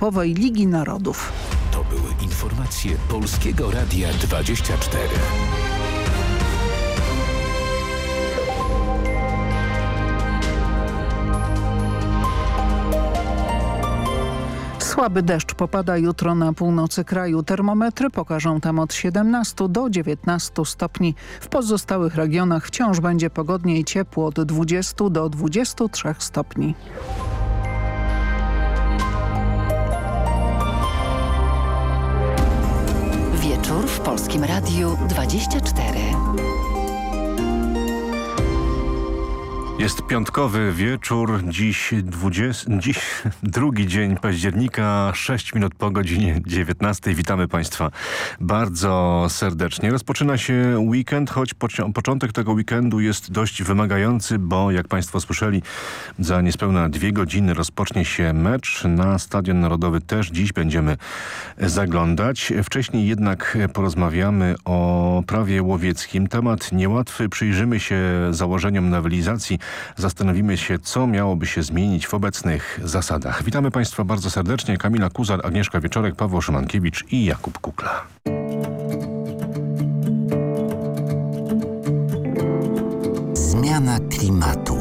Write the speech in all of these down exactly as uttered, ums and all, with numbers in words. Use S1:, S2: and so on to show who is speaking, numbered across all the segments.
S1: Grupowej Ligi Narodów.
S2: To były informacje Polskiego Radia dwadzieścia cztery.
S1: Słaby deszcz popada jutro na północy kraju. Termometry pokażą tam od siedemnastu do dziewiętnastu stopni. W pozostałych regionach wciąż będzie pogodnie i ciepło od dwudziestu do dwudziestu trzech stopni.
S3: Wieczór w Polskim Radiu dwadzieścia cztery.
S4: Jest piątkowy wieczór, dziś, dwudziesty, dziś drugi dzień października, sześć minut po godzinie dziewiętnastej. Witamy Państwa bardzo serdecznie. Rozpoczyna się weekend, choć początek tego weekendu jest dość wymagający, bo jak Państwo słyszeli, za niespełna dwie godziny rozpocznie się mecz. Na Stadion Narodowy też dziś będziemy zaglądać. Wcześniej jednak porozmawiamy o prawie łowieckim. Temat niełatwy, przyjrzymy się założeniom nowelizacji. Zastanowimy się, co miałoby się zmienić w obecnych zasadach. Witamy Państwa bardzo serdecznie. Kamila Kuzar, Agnieszka Wieczorek, Paweł Szymankiewicz i Jakub Kukla.
S5: Zmiana klimatu.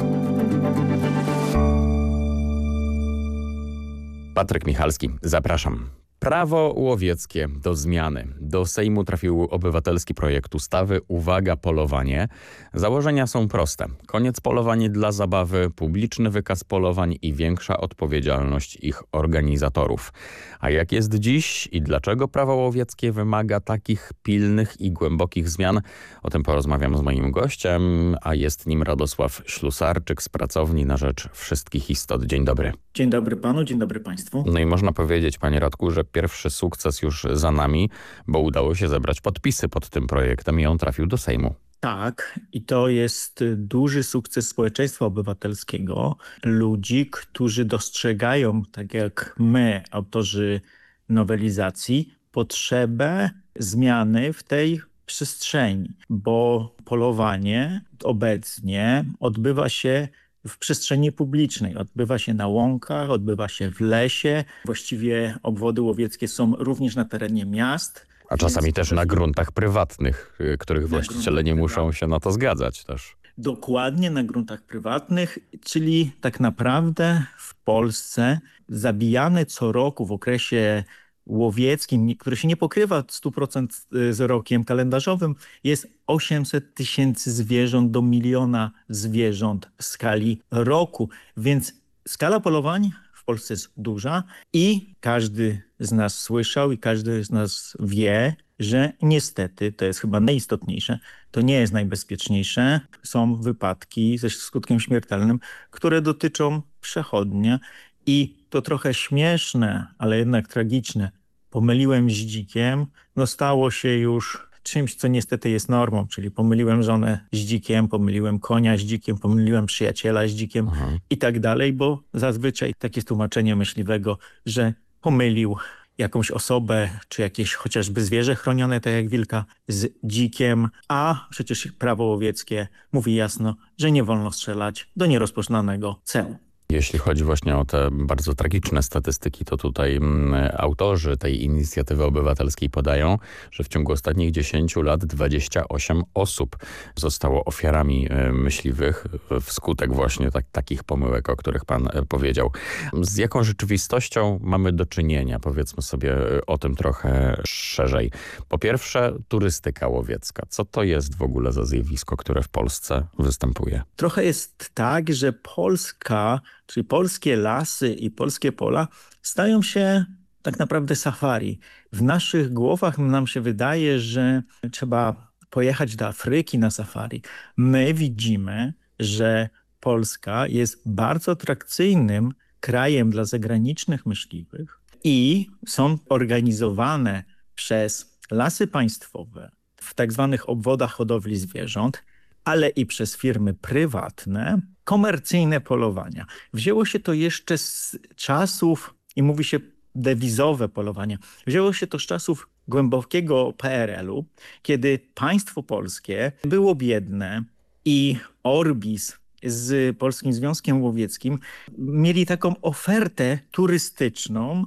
S6: Patryk Michalski, zapraszam. Prawo łowieckie do zmiany. Do Sejmu trafił obywatelski projekt ustawy Uwaga, polowanie. Założenia są proste. Koniec polowań dla zabawy, publiczny wykaz polowań i większa odpowiedzialność ich organizatorów. A jak jest dziś i dlaczego prawo łowieckie wymaga takich pilnych i głębokich zmian? O tym porozmawiam z moim gościem, a jest nim Radosław Ślusarczyk z Pracowni na Rzecz Wszystkich Istot. Dzień dobry.
S7: Dzień dobry panu, dzień dobry państwu.
S6: No i można powiedzieć, panie Radku, że pierwszy sukces już za nami, bo udało się zebrać podpisy pod tym projektem i on trafił do Sejmu.
S7: Tak, i to jest duży sukces społeczeństwa obywatelskiego, ludzi, którzy dostrzegają, tak jak my, autorzy nowelizacji, potrzebę zmiany w tej przestrzeni, bo polowanie obecnie odbywa się w przestrzeni publicznej. Odbywa się na łąkach, odbywa się w lesie. Właściwie obwody łowieckie są również na terenie miast.
S6: A czasami też na gruntach prywatnych, których właściciele nie muszą się na to zgadzać też.
S7: Dokładnie, na gruntach prywatnych, czyli tak naprawdę w Polsce zabijane co roku w okresie łowieckim, który się nie pokrywa stu procent z rokiem kalendarzowym, jest osiemset tysięcy zwierząt do miliona zwierząt w skali roku. Więc skala polowań w Polsce jest duża i każdy z nas słyszał i każdy z nas wie, że niestety, to jest chyba najistotniejsze, to nie jest najbezpieczniejsze. Są wypadki ze skutkiem śmiertelnym, które dotyczą przechodnia i to trochę śmieszne, ale jednak tragiczne. Pomyliłem z dzikiem, no stało się już czymś, co niestety jest normą, czyli pomyliłem żonę z dzikiem, pomyliłem konia z dzikiem, pomyliłem przyjaciela z dzikiem Aha. i tak dalej, bo zazwyczaj takie jest tłumaczenie myśliwego, że pomylił jakąś osobę, czy jakieś chociażby zwierzę chronione, tak jak wilka, z dzikiem, a przecież prawo łowieckie mówi jasno, że nie wolno strzelać do nierozpoznanego celu.
S6: Jeśli chodzi właśnie o te bardzo tragiczne statystyki, to tutaj m, autorzy tej inicjatywy obywatelskiej podają, że w ciągu ostatnich dziesięciu lat dwadzieścia osiem osób zostało ofiarami e, myśliwych wskutek właśnie tak, takich pomyłek, o których pan e, powiedział. Z jaką rzeczywistością mamy do czynienia? Powiedzmy sobie o tym trochę szerzej. Po pierwsze, turystyka łowiecka. Co to jest w ogóle za zjawisko, które w Polsce występuje?
S7: Trochę jest tak, że Polska, czyli polskie lasy i polskie pola stają się tak naprawdę safari. W naszych głowach nam się wydaje, że trzeba pojechać do Afryki na safari. My widzimy, że Polska jest bardzo atrakcyjnym krajem dla zagranicznych myśliwych i są organizowane przez lasy państwowe w tak zwanych obwodach hodowli zwierząt, ale i przez firmy prywatne, komercyjne polowania. Wzięło się to jeszcze z czasów, i mówi się dewizowe polowania, wzięło się to z czasów głębokiego P R L-u, kiedy państwo polskie było biedne i Orbis z Polskim Związkiem Łowieckim mieli taką ofertę turystyczną,